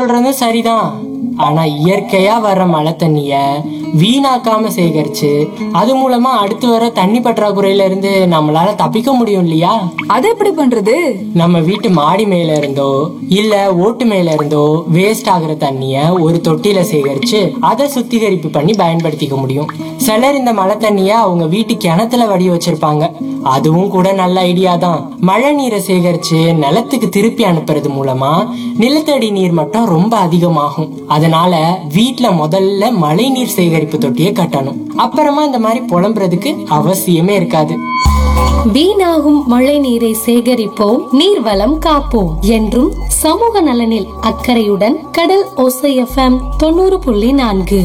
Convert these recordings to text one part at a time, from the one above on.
சொல்றதும் சரிதான். ஆனா இயற்கையா வர்ற மழை தண்ணிய வீணாக்காம சேகரிச்சு அது மூலமா அடுத்து வர தண்ணி பற்றாக்குறையில இருந்து நம்மளால தப்பிக்க முடியும் இல்லையா? அது எப்படி பண்றது? நம்ம வீட்டு மாடி மேல இருந்தோ இல்ல ஓட்டு மேல இருந்தோ வேஸ்ட் ஆகுற தண்ணிய ஒரு தொட்டியில சேகரிச்சு அதை சுத்திகரிப்பு பண்ணி பயன்படுத்திக்க முடியும். சிலர் இந்த மழை தண்ணிய அவங்க வீட்டு கிணத்துல வடி வச்சிருப்பாங்க. அதுவும் கூட நல்ல ஐடியா தான். மழை நீரை சேகரிச்சு நிலத்துக்கு திருப்பி அனுப்புறது மூலமா நிலத்தடி நீர் மட்டம் ரொம்ப அதிகமாகும். அதனால வீட்டுல முதல்ல மழை நீர் சேகரிப்பு தொட்டியை கட்டணும். அப்புறமா இந்த மாதிரி புலம்புறதுக்கு அவசியமே இருக்காது. வீணாகும் மழை நீரை சேகரிப்போம், நீர்வளம் காப்போம் என்றும் சமூக நலனில் அக்கறையுடன் கடல் ஓசை FM 90.4.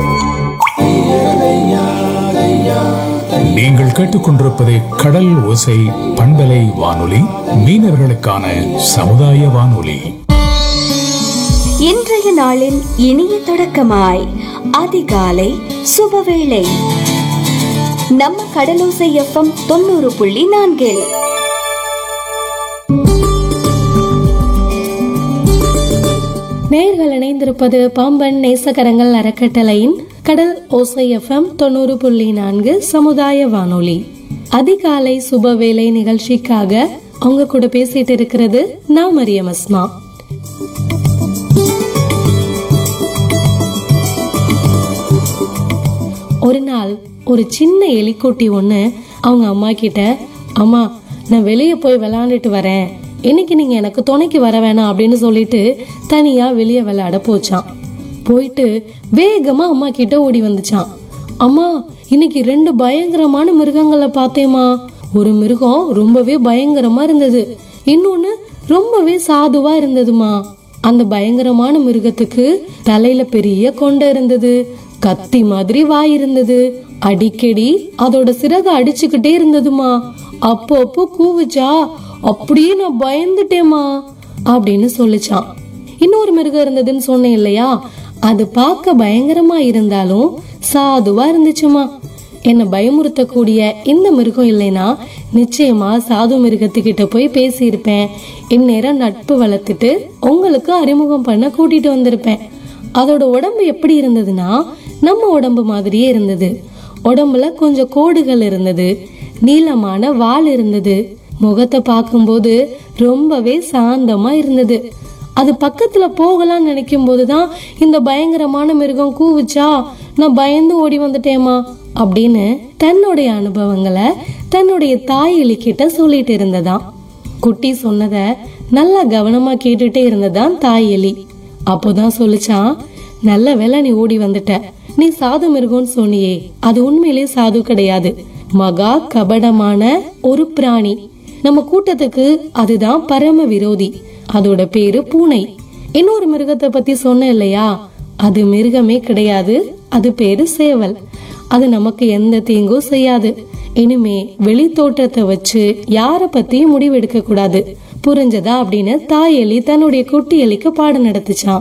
நீங்கள் கேட்டுக்கொண்டிருப்பது கடல் ஓசை பண்பலை வானொலி, மீனவர்களுக்கான சமுதாய வானொலி. இன்றைய நாளின் இனிய தொடக்கமாய் அதிகாலை சுபவேளை நம்ம கடலோசை FM 90.4. நேயர்கள் இணைந்திருப்பது பாம்பன் நேசகரங்கள் அறக்கட்டளையின் கடல் ஓசை FM 90.4 சமுதாய வானொலி. அதிகாலை சுபவேளை நிகழ்ச்சிக்காக அவங்க கூட பேசிட்டு இருக்கிறது நான் மரியம் அஸ்மா. ஒரு நாள் ஒரு சின்ன எலிக்குட்டி ஒண்ணு அவங்க அம்மா கிட்ட, அம்மா நான் வெளியே போய் விளையாண்டுட்டு வரேன், இன்னைக்கு நீங்க எனக்கு துணைக்கு வர வேணாம் அப்படின்னு சொல்லிட்டு தனியா வெளியே விளையாட போச்சான். போயிட்டு வேகமா அம்மா கிட்ட ஓடி வந்துச்சான். அம்மா இன்னைக்கு 2 பயங்கரமான மிருகங்களை பார்த்தேமா. ஒரு மிருகம் ரொம்பவே பயங்கரமா இருந்தது, இன்னொன்னு ரொம்பவே சாதுவா இருந்ததுமா. அந்த பயங்கரமான மிருகத்துக்கு தலையில பெரிய கொண்டை இருந்தது, கத்தி மாதிரி வாய் இருந்தது, அடிக்கடி அதோட சிறக அடிச்சுக்கிட்டே இருந்ததுமா. அப்போ கூவுச்சா, அப்படியே நான் பயந்துட்டேமா அப்படின்னு சொல்லிச்சான். இன்னொரு மிருகம் இருந்ததுன்னு சொன்னேன் இல்லையா, அது பார்க்க பயங்கரமா இருந்தாலும் சாதுவா இருந்துச்சுமா. என்ன பயமுறுத்தக்கூடிய இந்த மிருகம் இல்லைன்னா நிச்சயமா சாது மிருகத்துக்கிட்ட போய் பேசியிருப்பேன், இந்நேரம் நட்பு வளர்த்துட்டு உங்களுக்கு அறிமுகம் பண்ண கூட்டிட்டு வந்திருப்பேன். அதோட உடம்பு எப்படி இருந்ததுன்னா நம்ம உடம்பு மாதிரியே இருந்தது. உடம்புல கொஞ்சம் கோடுகள் இருந்தது, நீளமான வால் இருந்தது, முகத்தை பார்க்கும்போது ரொம்பவே சாந்தமா இருந்தது. அது பக்கத்துல போகலாம்னு நினைக்கும் போதுதான் இந்த பயங்கரமான மிருகம் கூவுச்சா, நான் பயந்து ஓடி வந்துட்டேமா அப்படின்னு தன்னுடைய அனுபவங்களை தன்னுடைய தாய் எலிக்கிட்ட சொல்லிட்டு இருந்ததாம். குட்டி சொன்னத நல்லா கவனமா கேட்டுட்டே இருந்ததான் தாய் எலி. அப்போதான் சொல்லிச்சான், நல்ல வேளை நீ ஓடி வந்துட்ட. நீ சாது மிருகம்னு சொன்னியே, அது உண்மையிலேயே சாது கிடையாது, மகா கபடமான ஒரு பிராணி. நம்ம கூட்டத்துக்கு அதுதான் பரம விரோதி. அதோட பேரு பூனை. இன்னொரு மிருகத்தை பத்தி சொன்ன இல்லையா, அது மிருகமே கிடையாது, அது பேரு சேவல். அது நமக்கு எந்த தீங்கும் செய்யாது. இனிமே வெளி தோற்றத்தை வச்சு யார பத்தியும் முடிவெடுக்க கூடாது, புரிஞ்சதா அப்படின்னு தாய் எலி தன்னுடைய குட்டி எலிக்கு பாடம் நடத்துச்சான்.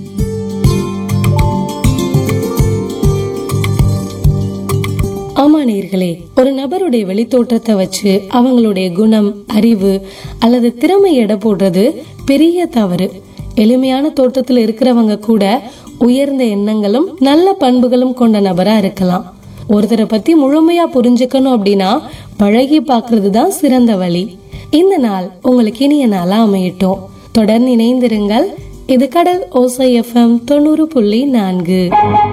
ஆமா நேயர்களே, ஒரு நபருடைய வெளித்தோற்றத்தை வச்சு அவங்களுடைய குணம், அறிவு அல்லது திறமை எடை போடுறது பெரிய தவறு. எளிமையான தோற்றத்தில் இருக்கிறவங்க கூட உயர்ந்த எண்ணங்களும் நல்ல பண்புகளும் கொண்ட நபரா இருக்கலாம். ஒருத்தரை பத்தி முழுமையா புரிஞ்சுக்கணும் அப்படின்னா பழகி பாக்குறது தான் சிறந்த வழி. இந்த நாள் உங்களுக்கு இனிய நாளா அமையட்டும். தொடர்ந்து இணைந்திருங்கள். இது கடல் ஓசை FM 90.4.